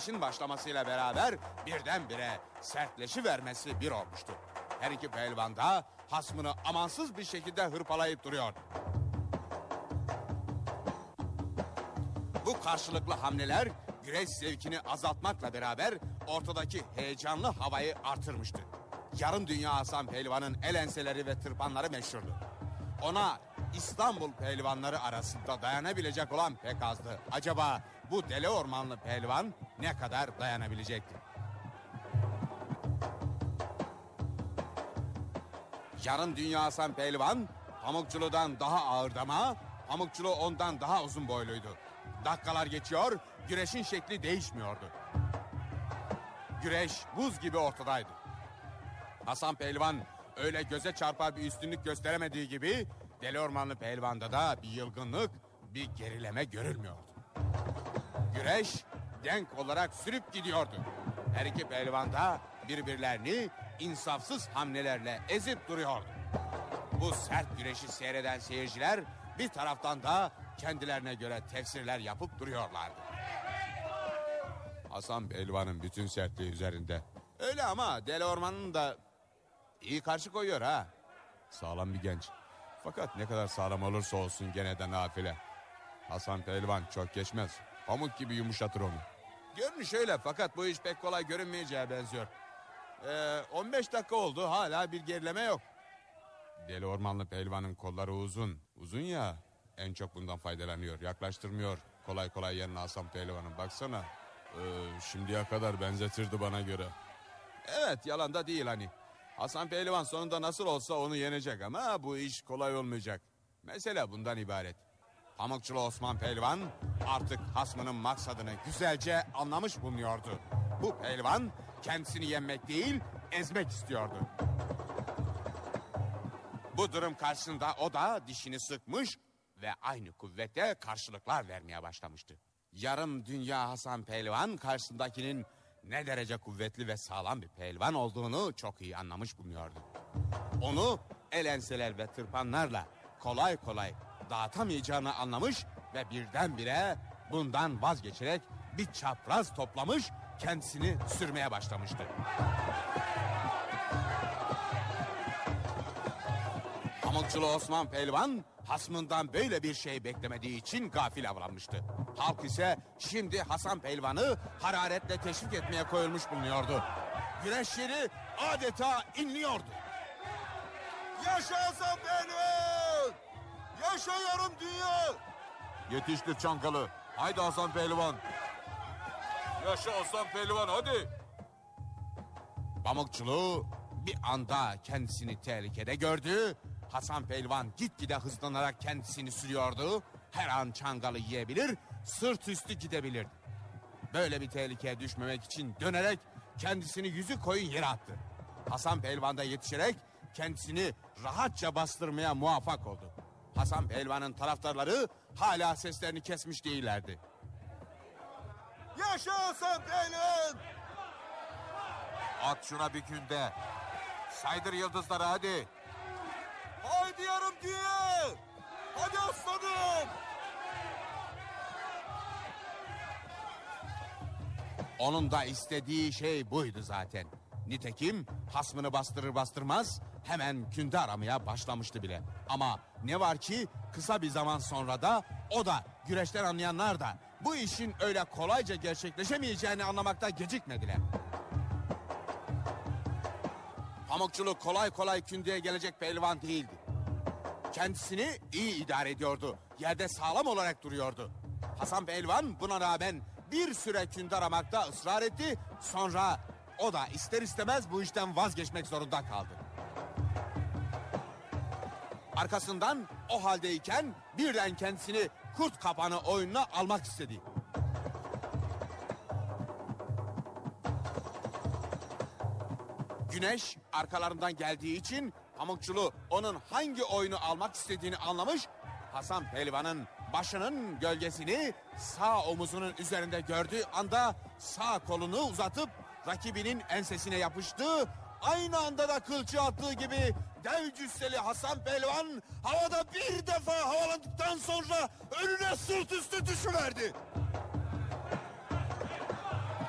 güreşin başlamasıyla beraber birdenbire sertleşivermesi bir olmuştu. Her iki pehlivan da hasmını amansız bir şekilde hırpalayıp duruyor. Bu karşılıklı hamleler güreş zevkini azaltmakla beraber ortadaki heyecanlı havayı artırmıştı. Yarım dünya Hasan Pehlivan'ın el enseleri ve tırpanları meşhurdu. Ona İstanbul pehlivanları arasında dayanabilecek olan pek azdı. Acaba bu deli ormanlı pehlivan ne kadar dayanabilecekti? Yarım dünya Hasan Pehlivan Pamukçulu'dan daha ağırdı ama Pamukçulu ondan daha uzun boyluydu. Dakikalar geçiyor, güreşin şekli değişmiyordu. Güreş buz gibi ortadaydı. Hasan Pehlivan öyle göze çarpar bir üstünlük gösteremediği gibi deli ormanlı pehlivanda da bir yılgınlık, bir gerileme görülmüyordu. Güreş denk olarak sürüp gidiyordu. Her iki pehlivan da birbirlerini insafsız hamlelerle ezip duruyordu. Bu sert güreşi seyreden seyirciler bir taraftan da kendilerine göre tefsirler yapıp duruyorlardı. Hasan Pehlivan'ın bütün sertliği üzerinde. Öyle ama deli ormanın da iyi karşı koyuyor ha. Sağlam bir genç. Fakat ne kadar sağlam olursa olsun gene de nafile. Hasan Pehlivan çok geçmez. Pamuk gibi yumuşatır onu. Görünüş öyle fakat bu iş pek kolay görünmeyeceğe benziyor. 15 dakika oldu, hala bir gerileme yok. Deli ormanlı pehlivanın kolları uzun. Uzun ya, en çok bundan faydalanıyor. Yaklaştırmıyor kolay kolay yanına Hasan Pehlivan'ın. Baksana, şimdiye kadar benzetirdi bana göre. Evet, yalan da değil hani. Hasan Pehlivan sonunda nasıl olsa onu yenecek ama bu iş kolay olmayacak. Mesele bundan ibaret. Pamukçulu Osman Pehlivan artık hasmının maksadını güzelce anlamış bulunuyordu. Bu pehlivan kendisini yenmek değil, ezmek istiyordu. Bu durum karşısında o da dişini sıkmış ve aynı kuvvette karşılıklar vermeye başlamıştı. Yarım dünya Hasan Pehlivan karşısındakinin ne derece kuvvetli ve sağlam bir pehlivan olduğunu çok iyi anlamış bulunuyordu. Onu el enseler ve tırpanlarla kolay kolay dağıtamayacağını anlamış ve birdenbire bundan vazgeçerek bir çapraz toplamış, kendisini sürmeye başlamıştı. Pamukçulu Osman Pehlivan hasmından böyle bir şey beklemediği için gafil avranmıştı. Halk ise şimdi Hasan Pehlivan'ı hararetle teşvik etmeye koyulmuş bulunuyordu. Güreş yeri adeta inliyordu. Yaşa Hasan Pehlivan! Yaşa yarım dünya! Yetiştir Çankalı. Haydi Hasan Pehlivan. Yaşa Hasan Pehlivan, hadi. Pamukçulu bir anda kendisini tehlikede gördü. Hasan Pehlivan gitgide hızlanarak kendisini sürüyordu. Her an Çangalı yiyebilir, sırt üstü gidebilirdi. Böyle bir tehlikeye düşmemek için dönerek kendisini yüzü koyun yere attı. Hasan Pehlivan da yetişerek kendisini rahatça bastırmaya muvaffak oldu. Hasan Pehlivan'ın taraftarları hala seslerini kesmiş değillerdi. Yaşa Hasan Pehlivan! At şuna bir günde. Saydır yıldızları hadi. Haydi yarım dünya! Hadi aslanım! Onun da istediği şey buydu zaten. Nitekim hasmını bastırır bastırmaz hemen künde aramaya başlamıştı bile. Ama ne var ki kısa bir zaman sonra da o da güreşten anlayanlar da bu işin öyle kolayca gerçekleşemeyeceğini anlamakta gecikmediler. Pamukçulu kolay kolay kündeye gelecek pehlivan değildi. Kendisini iyi idare ediyordu. Yerde sağlam olarak duruyordu. Hasan Pehlivan buna rağmen bir süre künde aramakta ısrar etti. Sonra o da ister istemez bu işten vazgeçmek zorunda kaldı. Arkasından o haldeyken birden kendisini kurt kapanı oyununa almak istedi. Güneş arkalarından geldiği için Pamukçulu onun hangi oyunu almak istediğini anlamış. Hasan Pehlivan'ın başının gölgesini sağ omuzunun üzerinde gördüğü anda sağ kolunu uzatıp rakibinin ensesine yapıştı. Aynı anda da kılçı attığı gibi dev cüsseli Hasan Pehlivan havada bir defa havalandıktan sonra önüne sırt üstü düşüverdi.